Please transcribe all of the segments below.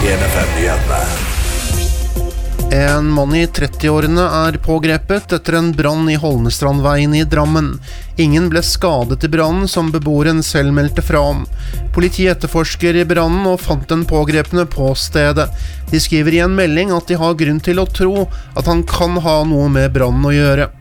1FM-nyhetene. En mann i 30-årene pågrepet etter en brann i Holmestrandveien i Drammen. Ingen ble skadet i brannen, som beboeren selv meldte fra om. Politiet etterforsker brannen og fant den pågrepne på stedet. De skriver i en melding at de har grunn til å tro at han kan ha noe med brannen å gjøre.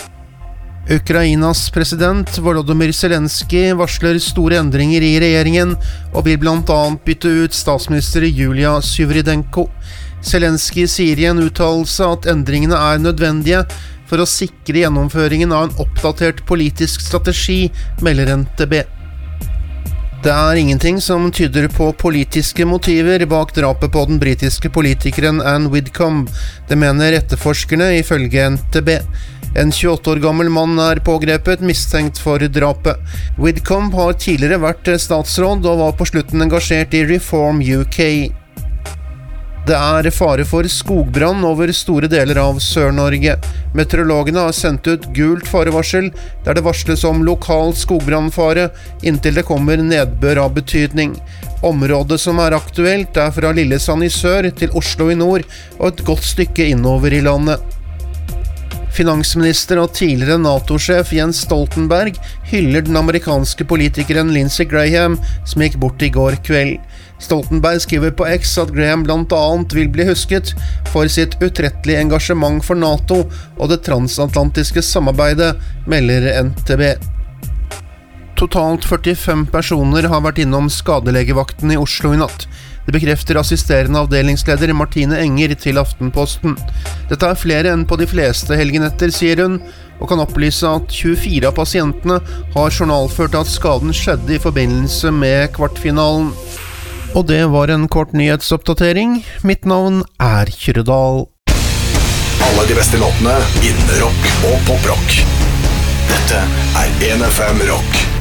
Ukrainas president Volodymyr Zelenskyj varsler store endringer i regjeringen og vil blant annet bytte ut statsminister Julia Sviridenko. Zelenskyj sier i en uttalelse at endringene nødvendige for å sikre gjennomføringen av en oppdatert politisk strategi, melder NTB. Det ingenting som tyder på politiske motiver bak drapet på den britiske politikeren Anne Widdecombe. Det mener etterforskerne ifølge NTB. En 28 år gammel mann pågrepet mistenkt for drapet. Widdecombe har tidligere vært statsråd og var på slutten engasjert i Reform UK. Det fare for skogbrann over store deler av Sør-Norge. Meteorologene har sendt ut gult farevarsel, der det varsles om lokal skogbrannfare inntil det kommer nedbør av betydning. Området som aktuelt fra Lillesand i sør til Oslo i nord, og et godt stykke innover i landet. Finansminister og tidligere NATO-sjef Jens Stoltenberg hyller den amerikanske politikeren Lindsey Graham, som gikk bort i går kveld. Stoltenberg skriver på X at Graham blant annet vil bli husket for sitt utrettelige engasjement for NATO og det transatlantiske samarbeidet, melder NTB. Totalt 45 personer har vært innom skadelegevakten i Oslo i natt. Det bekrefter assisterende avdelingsleder Martine Enger til Aftenposten. Dette flere enn på de fleste helgenetter, sier hun, og kan opplyse at 24 av pasientene har journalført at skaden skjedde i forbindelse med kvartfinalen. Og det var en kort nyhetsoppdatering. Mitt navn Kyrredal. Alle de beste låtene innen rock og poprock. Dette 1FM Rock.